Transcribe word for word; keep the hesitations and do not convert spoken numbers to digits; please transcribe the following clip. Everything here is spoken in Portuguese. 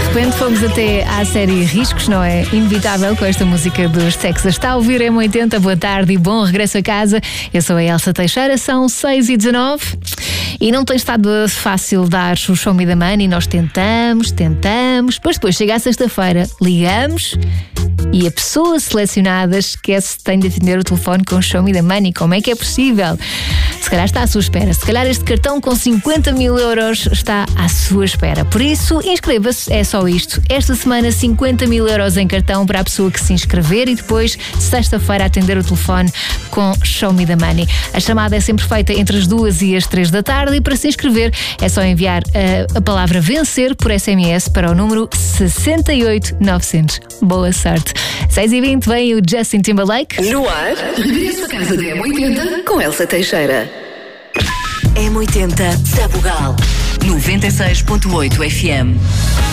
repente fomos até à série Riscos, não é? Inevitável com esta música dos Texas. Está a ouvir M oitenta, boa tarde e bom regresso a casa. Eu sou a Elsa Teixeira, são seis e dezanove e não tem estado fácil dar o Show Me the Money. Nós tentamos, tentamos, depois depois chega a sexta-feira, ligamos e a pessoa selecionada esquece que tem de atender o telefone com o Show Me the Money. Como é que é possível? Se calhar está à sua espera. Se calhar este cartão com cinquenta mil euros está à sua espera. Por isso, inscreva-se. É só isto. Esta semana, cinquenta mil euros em cartão para a pessoa que se inscrever e depois, sexta-feira, atender o telefone com Show Me the Money. A chamada é sempre feita entre as duas e as três da tarde e para se inscrever é só enviar a, a palavra vencer por S M S para o número sessenta e oito novecentos. Boa sorte. seis e vinte vem o Justin Timberlake. No ar, regresso a casa de M oitenta com Elsa Teixeira. M oitenta Sabugal noventa e seis ponto oito F M.